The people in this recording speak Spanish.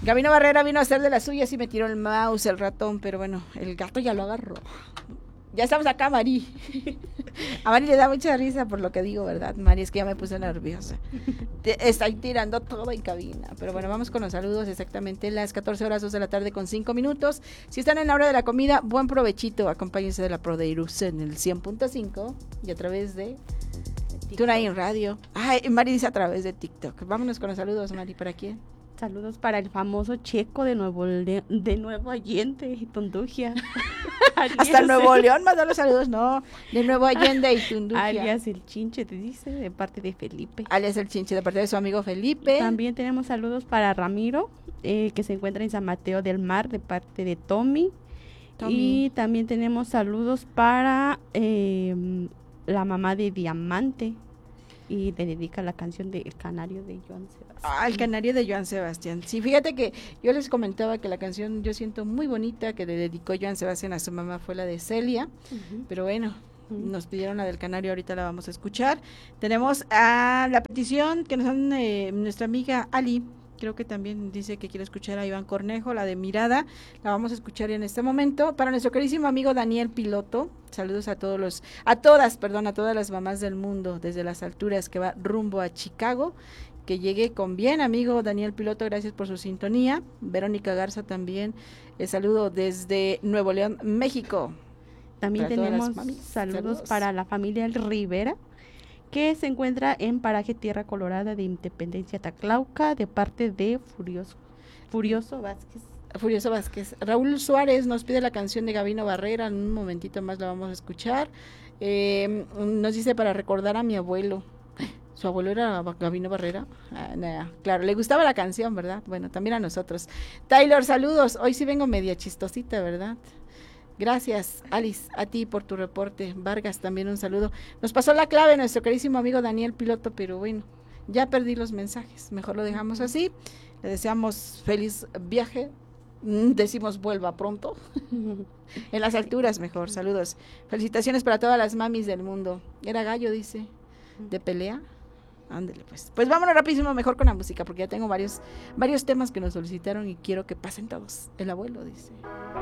Gabino Barrera vino a hacer de las suyas y me tiró el mouse, el ratón, pero bueno, el gato ya lo agarró. Ya estamos acá, Mari. A Mari le da mucha risa por lo que digo, ¿verdad, Mari? Es que ya me puse nerviosa. Estoy tirando todo en cabina. Pero bueno, vamos con los saludos exactamente las 14 horas 2 de la tarde con 5 minutos. Si están en la hora de la comida, buen provechito. Acompáñense de la Prodeirus en el 100.5 y a través de TuneIn Radio. Ay, Mari dice a través de TikTok. Vámonos con los saludos, Mari. ¿Para quién? Saludos para el famoso Checo de Nuevo Allende y Tundugia. Hasta Nuevo León mandó los saludos, no, de Nuevo Allende y Tundugia. Alias el Chinche, te dice, de parte de Felipe. Alias el Chinche, de parte de su amigo Felipe. También tenemos saludos para Ramiro, que se encuentra en San Mateo del Mar, de parte de Tommy. Y también tenemos saludos para la mamá de Diamante. Y le dedica la canción de El Canario de Joan Sebastián. Ah, El Canario de Joan Sebastián. Sí, fíjate que yo les comentaba que la canción yo siento muy bonita que le dedicó Joan Sebastián a su mamá fue la de Celia, pero bueno, nos pidieron la del Canario, ahorita la vamos a escuchar. Tenemos a la petición que nos dan nuestra amiga Ali, creo que también dice que quiere escuchar a Iván Cornejo, la de Mirada, la vamos a escuchar en este momento. Para nuestro queridísimo amigo Daniel Piloto, saludos a todas las mamás del mundo, desde las alturas que va rumbo a Chicago, que llegue con bien, amigo Daniel Piloto, gracias por su sintonía. Verónica Garza también, saludo desde Nuevo León, México. También tenemos saludos para la familia Rivera, que se encuentra en Paraje Tierra Colorada de Independencia Taclauca, de parte de Furioso Vázquez. Furioso Vázquez. Raúl Suárez nos pide la canción de Gabino Barrera, en un momentito más la vamos a escuchar. Nos dice para recordar a mi abuelo. ¿Su abuelo era Gabino Barrera? Claro, le gustaba la canción, ¿verdad? Bueno, también a nosotros. Taylor, saludos. Hoy sí vengo media chistosita, ¿verdad? Gracias, Alice, a ti por tu reporte. Vargas, también un saludo. Nos pasó la clave nuestro queridísimo amigo Daniel Piloto, pero bueno, ya perdí los mensajes. Mejor lo dejamos así. Le deseamos feliz viaje. Decimos vuelva pronto. En las alturas mejor. Saludos. Felicitaciones para todas las mamis del mundo. Era gallo, dice. ¿De pelea? Ándele pues. Pues vámonos rapidísimo mejor con la música, porque ya tengo varios temas que nos solicitaron y quiero que pasen todos. El abuelo dice.